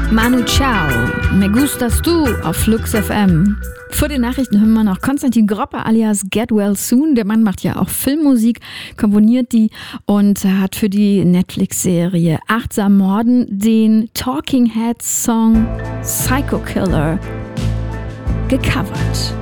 Manu Chao, Me Gustas Du auf Flux FM. Vor den Nachrichten hören wir noch Konstantin Gropper alias Get Well Soon. Der Mann macht ja auch Filmmusik, komponiert die und hat für die Netflix-Serie Achtsam Morden den Talking Heads Song Psycho Killer gecovert.